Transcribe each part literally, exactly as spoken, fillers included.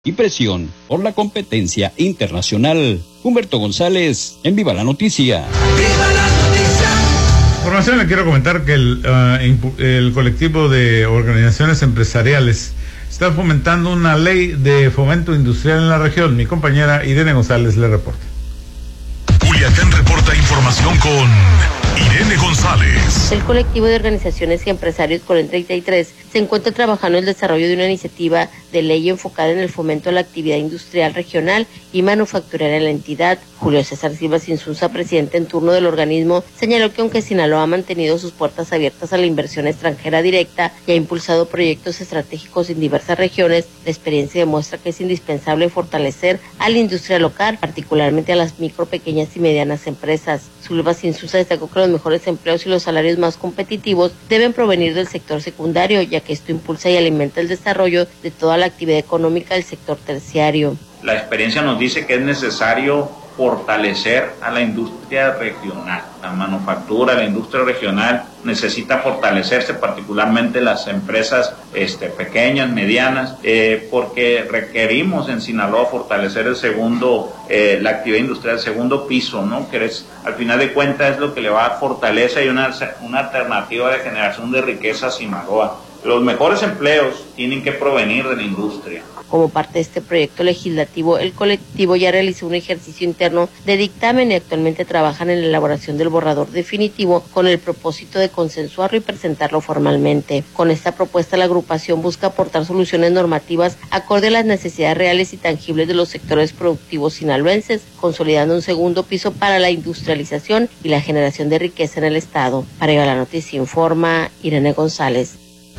y presión por la competencia internacional. Humberto González, en Viva la Noticia. ¡Viva la noticia! Información, le quiero comentar que el, uh, el colectivo de organizaciones empresariales está fomentando una ley de fomento industrial en la región. Mi compañera Irene González le reporta. Culiacán reporta información con Irene González. El colectivo de organizaciones y empresarios Coren treinta y tres se encuentra trabajando en el desarrollo de una iniciativa de ley enfocada en el fomento de la actividad industrial regional y manufacturera en la entidad. Julio César Silva Insunza, presidente en turno del organismo, señaló que aunque Sinaloa ha mantenido sus puertas abiertas a la inversión extranjera directa y ha impulsado proyectos estratégicos en diversas regiones, la experiencia demuestra que es indispensable fortalecer a la industria local, particularmente a las micro, pequeñas y medianas empresas. Silva Insunza destacó que los mejores empleos y los salarios más competitivos deben provenir del sector secundario, ya que esto impulsa y alimenta el desarrollo de toda la actividad económica del sector terciario. La experiencia nos dice que es necesario fortalecer a la industria regional. La manufactura, la industria regional necesita fortalecerse, particularmente las empresas este, pequeñas, medianas, eh, porque requerimos en Sinaloa fortalecer el segundo, eh, la actividad industrial, el segundo piso, ¿no? Que es, al final de cuentas es lo que le va a dar fortaleza y una, una alternativa de generación de riqueza a Sinaloa. Los mejores empleos tienen que provenir de la industria. Como parte de este proyecto legislativo, el colectivo ya realizó un ejercicio interno de dictamen y actualmente trabajan en la elaboración del borrador definitivo con el propósito de consensuarlo y presentarlo formalmente. Con esta propuesta, la agrupación busca aportar soluciones normativas acorde a las necesidades reales y tangibles de los sectores productivos sinaloenses, consolidando un segundo piso para la industrialización y la generación de riqueza en el Estado. Para Viva la Noticia informa Irene González.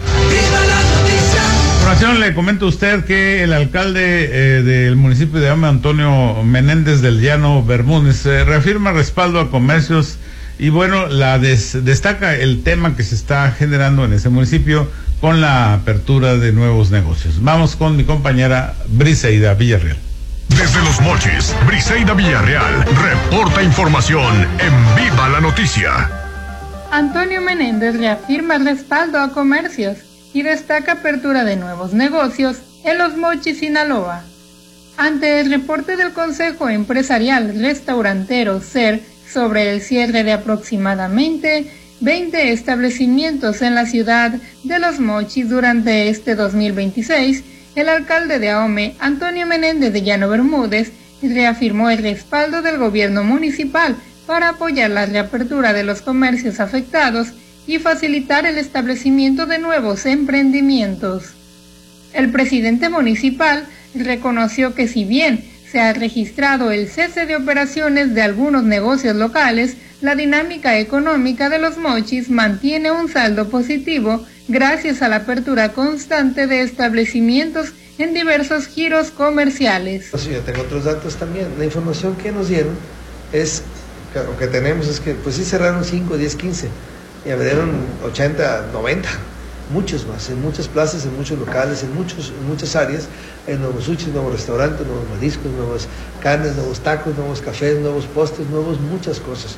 Le comento a usted que el alcalde eh, del municipio de Ahome, Antonio Menéndez del Llano Bermúdez, eh, reafirma respaldo a comercios y bueno, la des, destaca el tema que se está generando en ese municipio con la apertura de nuevos negocios. Vamos con mi compañera Briseida Villarreal. Desde Los Mochis, Briseida Villarreal reporta información en Viva la Noticia. Antonio Menéndez reafirma respaldo a comercios y destaca apertura de nuevos negocios en Los Mochis, Sinaloa. Ante el reporte del Consejo Empresarial Restaurantero C E R sobre el cierre de aproximadamente veinte establecimientos en la ciudad de Los Mochis durante este dos mil veintiséis, el alcalde de Ahome, Antonio Menéndez de Llano Bermúdez, reafirmó el respaldo del gobierno municipal para apoyar la reapertura de los comercios afectados y facilitar el establecimiento de nuevos emprendimientos. El presidente municipal reconoció que si bien se ha registrado el cese de operaciones de algunos negocios locales, la dinámica económica de Los Mochis mantiene un saldo positivo gracias a la apertura constante de establecimientos en diversos giros comerciales. Sí, yo tengo otros datos también. La información que nos dieron es, lo que tenemos es que pues sí cerraron cinco, diez, quince. Y abrieron ochenta, noventa, muchos más, en muchas plazas, en muchos locales, en, muchos, en muchas áreas, en nuevos sushis, nuevos restaurantes, nuevos mariscos, nuevas carnes, nuevos tacos, nuevos cafés, nuevos postres, nuevos muchas cosas.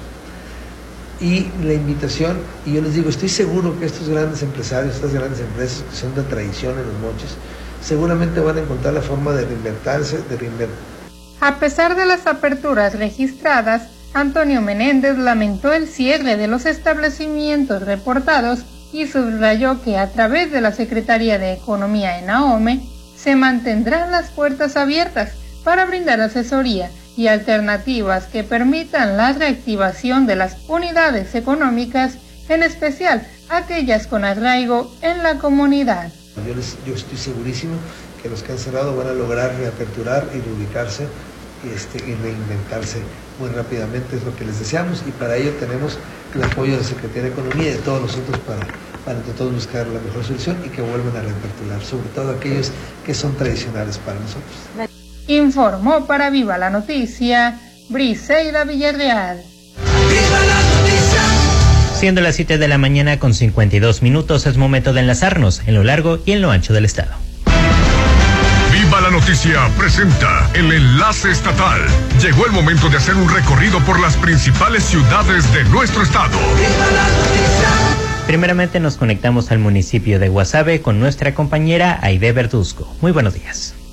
Y la invitación, y yo les digo, estoy seguro que estos grandes empresarios, estas grandes empresas que son de tradición en Los Mochis, seguramente van a encontrar la forma de reinventarse, de reinventar. A pesar de las aperturas registradas, Antonio Menéndez lamentó el cierre de los establecimientos reportados y subrayó que a través de la Secretaría de Economía en Ahome se mantendrán las puertas abiertas para brindar asesoría y alternativas que permitan la reactivación de las unidades económicas, en especial aquellas con arraigo en la comunidad. Yo, les, yo estoy segurísimo que los que han cerrado van a lograr reaperturar y reubicarse y, este, y reinventarse muy rápidamente, es lo que les deseamos, y para ello tenemos el apoyo de la Secretaría de Economía y de todos nosotros para, para entre todos buscar la mejor solución y que vuelvan a reaperturar, sobre todo aquellos que son tradicionales para nosotros. Informó para Viva la Noticia, Briseida Villarreal. ¡Viva la noticia! Siendo las siete de la mañana con cincuenta y dos minutos, es momento de enlazarnos en lo largo y en lo ancho del estado. Viva la Noticia presenta el enlace estatal. Llegó el momento de hacer un recorrido por las principales ciudades de nuestro estado. ¡Viva la noticia! Primeramente nos conectamos al municipio de Guasave con nuestra compañera Aide Verduzco. Muy buenos días.